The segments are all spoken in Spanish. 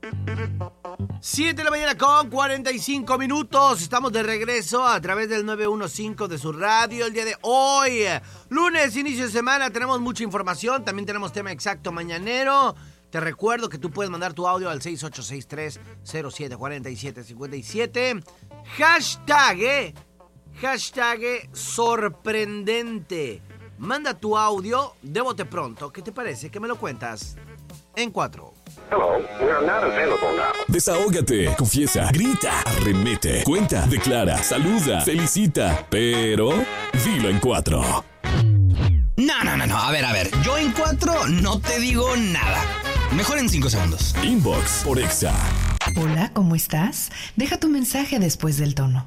7 de la mañana con 45 minutos. Estamos de regreso a través del 915 de su radio el día de hoy. Lunes, inicio de semana, tenemos mucha información. También tenemos tema exacto mañanero. Te recuerdo que tú puedes mandar tu audio al 6863-074757. Hashtag sorprendente. Manda tu audio de bote pronto. ¿Qué te parece? ¿Qué me lo cuentas? En 4. Hello, we are not available now. Desahógate, confiesa, grita, arremete, cuenta, declara, saluda, felicita, pero dilo en 4. No. A ver. Yo en 4 no te digo nada. Mejor en 5 segundos. Inbox por Exa. Hola, ¿cómo estás? Deja tu mensaje después del tono.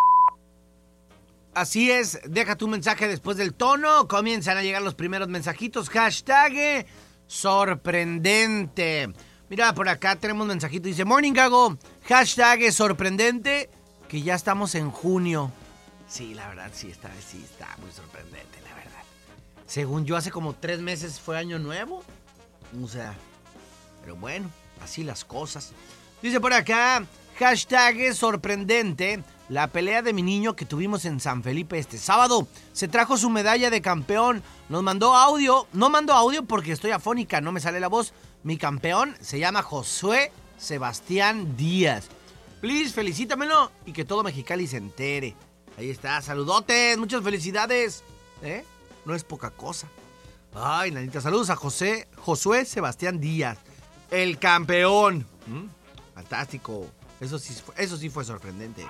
Así es, deja tu mensaje después del tono. Comienzan a llegar los primeros mensajitos. Hashtag sorprendente. Mira, por acá tenemos un mensajito. Dice, Morning Gago, hashtag sorprendente, que ya estamos en junio. Sí, la verdad, sí está muy sorprendente, la verdad. Según yo, hace como 3 meses fue año nuevo. O sea, pero bueno, así las cosas. Dice por acá, hashtag sorprendente, la pelea de mi niño que tuvimos en San Felipe este sábado. Se trajo su medalla de campeón. Nos mandó audio. No mandó audio porque estoy afónica, no me sale la voz. Mi campeón se llama Josué Sebastián Díaz. Please, felicítamelo y que todo Mexicali se entere. Ahí está, saludotes, muchas felicidades. No es poca cosa. Ay, nanita, saludos a Josué Sebastián Díaz, el campeón. Fantástico. Eso sí fue sorprendente.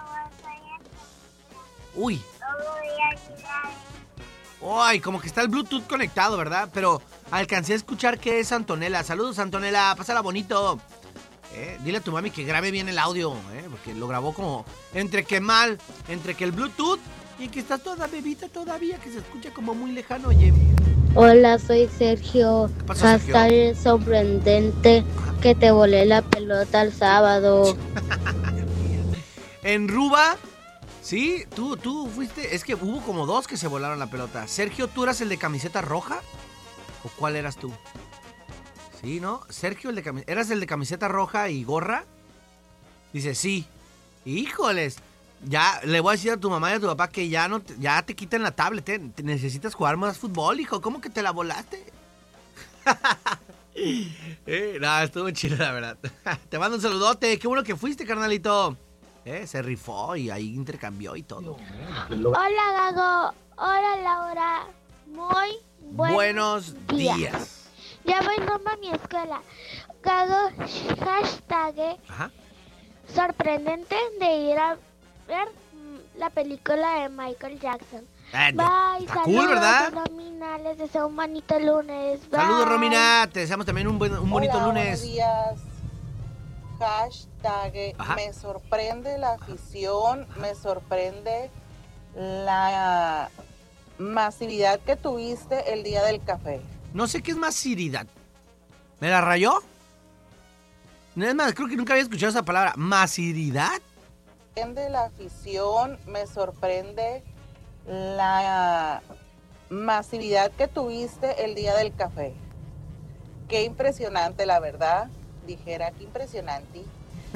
Uy. Ay, como que está el Bluetooth conectado, ¿verdad? Pero alcancé a escuchar que es Antonella. Saludos, Antonella, pásala bonito. Dile a tu mami que grabe bien el audio, porque lo grabó como entre que el Bluetooth y que está toda bebita todavía, que se escucha como muy lejano, oye. Hola, soy Sergio. ¿Qué pasó, Sergio? Hashtag sorprendente que te volé la pelota el sábado. En Ruba, sí, tú fuiste, es que hubo como 2 que se volaron la pelota. Sergio, ¿tú eras el de camiseta roja? ¿O cuál eras tú? Sí, ¿no? Sergio, ¿eras el de camiseta roja y gorra? Dice, sí. Híjoles, ya le voy a decir a tu mamá y a tu papá que ya te quiten la tablet, te necesitas jugar más fútbol, hijo. ¿Cómo que te la volaste? No, estuvo chido, la verdad. Te mando un saludote, qué bueno que fuiste, carnalito. Se rifó y ahí intercambió y todo. Hola, Gago. Hola, Laura. Muy buenos días. Ya voy rumbo a mi escuela. Gago, hashtag sorprendente de ir a ver la película de Michael Jackson. Bye, está cool, ¿verdad? Romina, les deseo un bonito lunes. Bye. Saludos, Romina, te deseamos también un bonito lunes. Buenos días. Hashtag me sorprende la afición, me sorprende la masividad que tuviste el día del café. No sé qué es masividad. ¿Me la rayó? No es más, creo que nunca había escuchado esa palabra. ¿Masividad? Me sorprende la afición, me sorprende la masividad que tuviste el día del café. Qué impresionante, la verdad. Dijera, qué impresionante.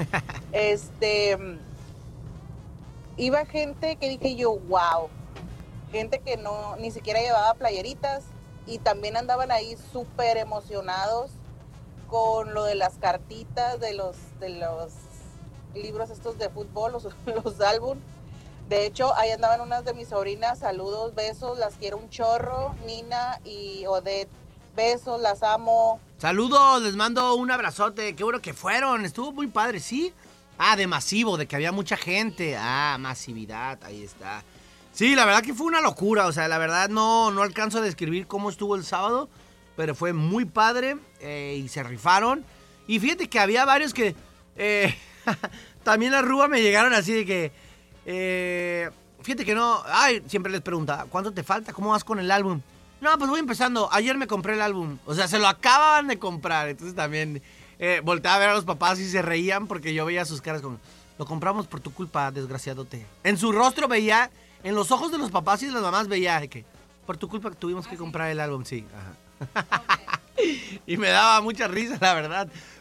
Iba gente que dije yo, wow. Gente que ni siquiera llevaba playeritas y también andaban ahí súper emocionados con lo de las cartitas de los libros estos de fútbol, los álbum. De hecho, ahí andaban unas de mis sobrinas. Saludos, besos, las quiero un chorro. Nina y Odette, besos, las amo. Saludos, les mando un abrazote. Qué bueno que fueron, estuvo muy padre, ¿sí? De masivo, de que había mucha gente. Masividad, ahí está. Sí, la verdad que fue una locura, o sea, la verdad no alcanzo a describir cómo estuvo el sábado, pero fue muy padre y se rifaron. Y fíjate que había varios que también a Rúa me llegaron así de que, fíjate que no, siempre les preguntaba, ¿cuánto te falta? ¿Cómo vas con el álbum? No, pues voy empezando, ayer me compré el álbum, o sea, se lo acababan de comprar, entonces también volteaba a ver a los papás y se reían porque yo veía sus caras como, lo compramos por tu culpa, desgraciadote. En su rostro veía... En los ojos de los papás y de las mamás veía de que por tu culpa tuvimos que comprar el álbum, sí. Ajá. Okay. Y me daba mucha risa, la verdad.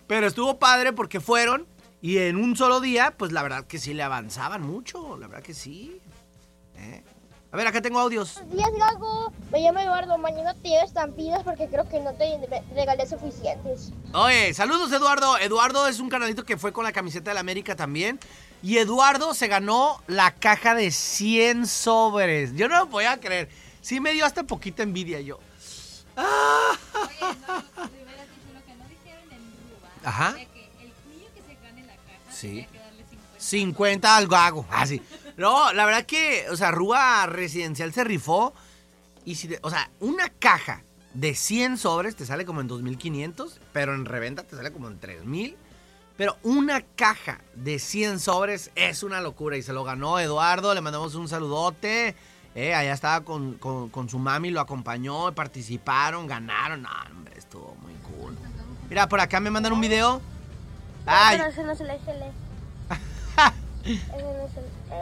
Pero estuvo padre porque fueron y en un solo día, pues la verdad que sí le avanzaban mucho. La verdad que sí. A ver, acá tengo audios. Buenos días, Gago. Me llamo Eduardo. Mañana te llevo estampidas porque creo que no te regalé suficientes. Oye, saludos, Eduardo. Eduardo es un canalito que fue con la camiseta de la América también. Y Eduardo se ganó la caja de 100 sobres. Yo no lo podía creer. Sí me dio hasta poquita envidia yo. Oye, no, de veras dice lo que no dijeron en Ruba. Ajá. De que el niño que se gane la caja Sí. tenía que darle 50. 50 al Gago. Ah, sí. No, la verdad que, o sea, Rúa Residencial se rifó. Y si, o sea, una caja de 100 sobres te sale como en 2,500, pero en reventa te sale como en 3,000. Pero una caja de 100 sobres es una locura y se lo ganó Eduardo. Le mandamos un saludote. Allá estaba con su mami, lo acompañó, participaron, ganaron. No, hombre, estuvo muy cool. Mira, por acá me mandan un video. Ay. Pero ese no es el SL. Ese no es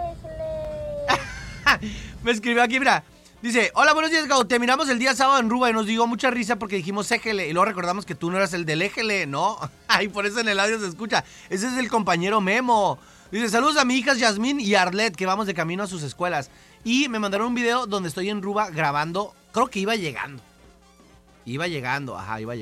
el SL. Me escribió aquí, mira. Dice, hola, buenos días, Gau. Te miramos el día sábado en Ruba y nos dio mucha risa porque dijimos éjele. Y luego recordamos que tú no eras el del éjele, ¿no? Ay, por eso en el audio se escucha. Ese es el compañero Memo. Dice, saludos a mi hijas Yasmín y Arlet, que vamos de camino a sus escuelas. Y me mandaron un video donde estoy en Ruba grabando. Creo que iba llegando. Iba llegando.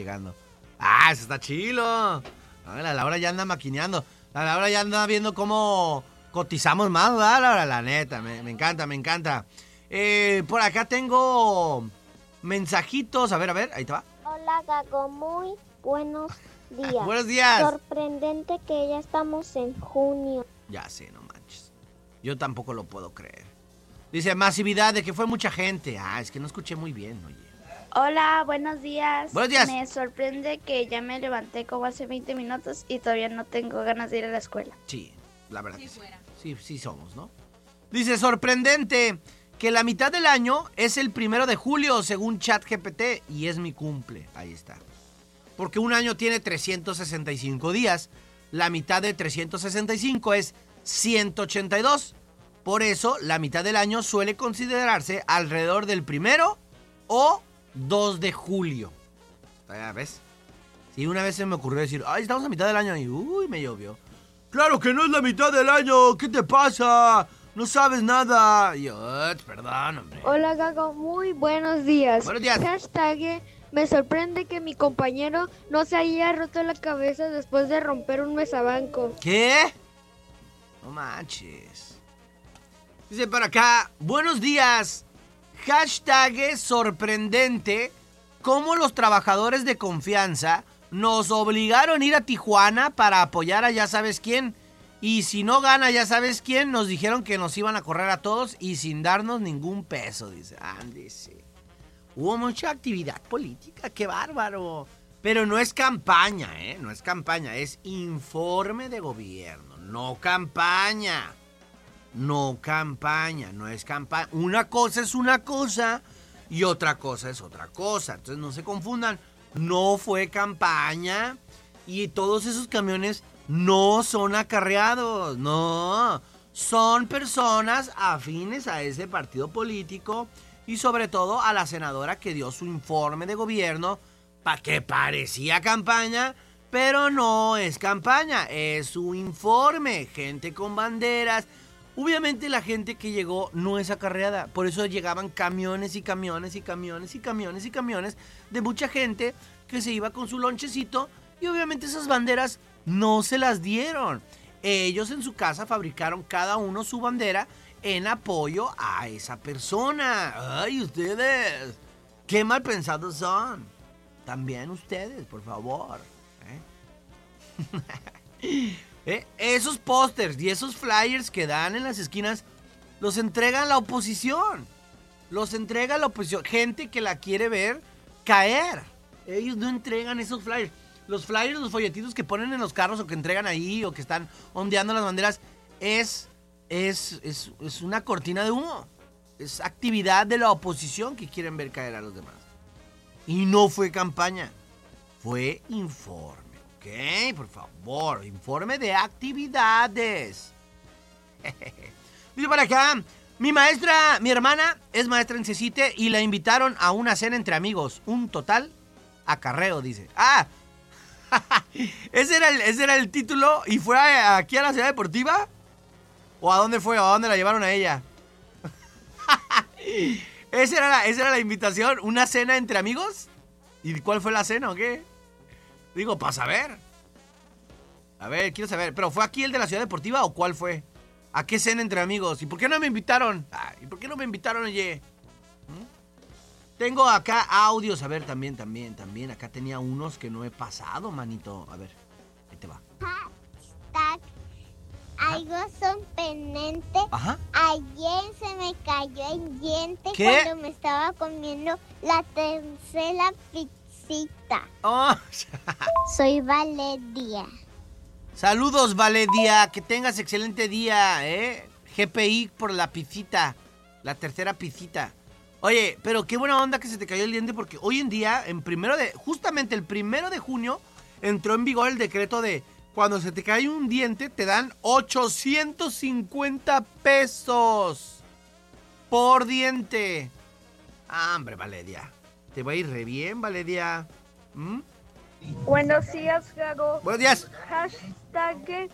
Ah, eso está chilo. La Laura ya anda maquineando. La Laura ya anda viendo cómo cotizamos más, ¿verdad, Laura? La neta, me encanta, me encanta. Por acá tengo mensajitos. A ver, ahí te va. Hola, Gago. Muy buenos días. Buenos días. Sorprendente que ya estamos en junio. Ya sé, no manches. Yo tampoco lo puedo creer. Dice, masividad de que fue mucha gente. Ah, es que no escuché muy bien, oye. Hola, buenos días. Buenos días. Me sorprende que ya me levanté como hace 20 minutos y todavía no tengo ganas de ir a la escuela. Sí, la verdad que sí. Sí somos, ¿no? Dice, sorprendente que la mitad del año es el 1 de julio, según ChatGPT, y es mi cumple. Ahí está. Porque un año tiene 365 días. La mitad de 365 es 182. Por eso, la mitad del año suele considerarse alrededor del 1 o 2 de julio. ¿Ya ves? Sí, una vez se me ocurrió decir, ay, estamos a mitad del año y uy, me llovió. claro que no es la mitad del año, ¿qué te pasa? No sabes nada. Y yo, perdón, hombre. Hola, Gago, muy buenos días. Buenos días. Hashtag, me sorprende que mi compañero no se haya roto la cabeza después de romper un mesabanco. ¿Qué? No manches. Dice por acá, buenos días. Hashtag sorprendente cómo los trabajadores de confianza nos obligaron a ir a Tijuana para apoyar a ya sabes quién. Y si no gana ya sabes quién, nos dijeron que nos iban a correr a todos y sin darnos ningún peso, dice. Ándese. Hubo mucha actividad política, qué bárbaro. Pero no es campaña, no es campaña, es informe de gobierno, no campaña. No campaña, no es campaña. Una cosa es una cosa y otra cosa es otra cosa. Entonces no se confundan. No fue campaña y todos esos camiones no son acarreados. No, son personas afines a ese partido político y sobre todo a la senadora que dio su informe de gobierno que parecía campaña, pero no es campaña, es su informe. Gente con banderas. Obviamente la gente que llegó no es acarreada, por eso llegaban camiones y camiones y camiones y camiones y camiones de mucha gente que se iba con su lonchecito y obviamente esas banderas no se las dieron. Ellos en su casa fabricaron cada uno su bandera en apoyo a esa persona. ¡Ay, ustedes! ¡Qué mal pensados son! También ustedes, por favor. Esos pósters y esos flyers que dan en las esquinas los entrega la oposición. Los entrega la oposición. Gente que la quiere ver caer. Ellos no entregan esos flyers. Los flyers, los folletitos que ponen en los carros o que entregan ahí o que están ondeando las banderas es una cortina de humo. Es actividad de la oposición que quieren ver caer a los demás. Y no fue campaña. Fue informe. Ok, por favor, informe de actividades. Dice para acá, mi hermana es maestra en CECITE y la invitaron a una cena entre amigos. Un total acarreo, dice. ¡Ah! ¿Ese era el título? ¿Y fue aquí a la Ciudad Deportiva? ¿O a dónde fue? ¿O a dónde la llevaron a ella? ¿Esa era la invitación? ¿Una cena entre amigos? ¿Y cuál fue la cena o qué? Digo, para saber. A ver, quiero saber. ¿Pero fue aquí el de la Ciudad Deportiva o cuál fue? ¿A qué cena entre amigos? ¿Y por qué no me invitaron? ¿Y por qué no me invitaron, oye? Tengo acá audios. A ver, también. Acá tenía unos que no he pasado, manito. A ver, ahí te va. Hashtag algo sorprendente. Ajá. Ayer se me cayó el diente ¿Qué? cuando me estaba comiendo la tercera pizzita. Oh. Soy Valeria. Saludos, Valeria. Que tengas excelente día, ¿eh? GPI por la pizzita. La tercera pizzita. Oye, pero qué buena onda que se te cayó el diente porque hoy en día, justamente el 1 de junio, entró en vigor el decreto de cuando se te cae un diente, te dan 850 pesos por diente. Hombre, Valeria. Te va a ir re bien, Valeria. Buenos días, Gago. Buenos días. Hashtag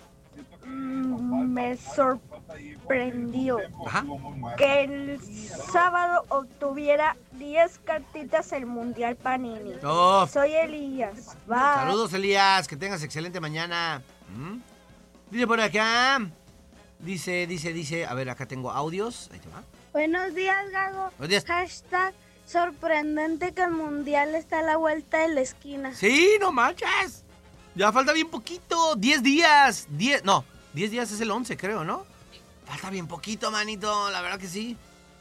me sorprendió que el sábado obtuviera 10 cartitas el Mundial Panini. Oh. Soy Elías. Bye. Saludos, Elías. Que tengas excelente mañana. Dice por acá. Dice. A ver, acá tengo audios. Ahí te va. Buenos días, Gago. Buenos días. Hashtag sorprendente que el Mundial está a la vuelta de la esquina. Sí, no manches. Ya falta bien poquito. 10 días. 10 días es el 11, creo, ¿no? Falta bien poquito, manito. La verdad que sí.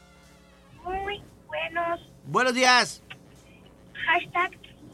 Muy buenos. Buenos días. Hashtag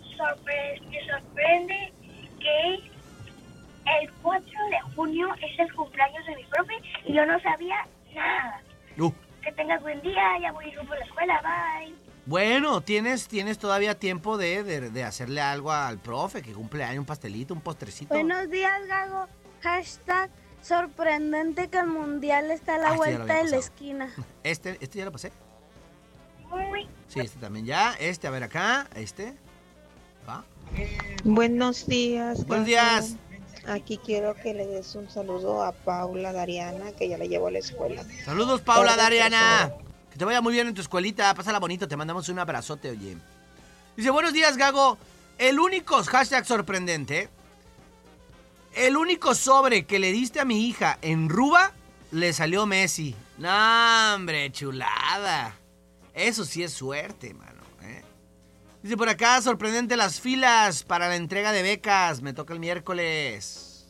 me sorprende que el 4 de junio es el cumpleaños de mi profe y yo no sabía nada. Que tengas buen día, ya voy a ir por la escuela, bye. Bueno, tienes todavía tiempo de hacerle algo al profe, que cumpleaños, un pastelito, un postrecito. Buenos días, Gago. Hashtag sorprendente que el Mundial está a la vuelta de la esquina. Este ya lo pasé. Muy. Sí, este también ya. A ver acá. ¿Va? Buenos días. Buenos días. Aquí quiero que le des un saludo a Paula Dariana, que ya la llevo a la escuela. Saludos, Paula Dariana. Que te vaya muy bien en tu escuelita. Pásala bonito. Te mandamos un abrazote, oye. Dice, buenos días, Gago. El único hashtag sorprendente. El único sobre que le diste a mi hija en Ruba, le salió Messi. No, hombre, chulada. Eso sí es suerte, mano. Dice por acá, sorprendente las filas para la entrega de becas. Me toca el miércoles.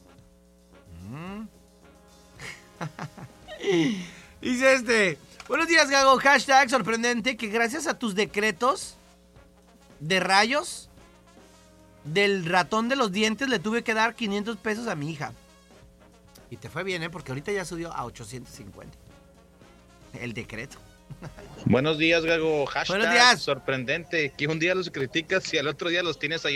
Dice buenos días, Gago. Hashtag sorprendente que gracias a tus decretos de rayos del ratón de los dientes le tuve que dar 500 pesos a mi hija. Y te fue bien, porque ahorita ya subió a 850. El decreto. Buenos días, Gago. Hashtag Buenos días. Sorprendente que un día los criticas y al otro día los tienes ahí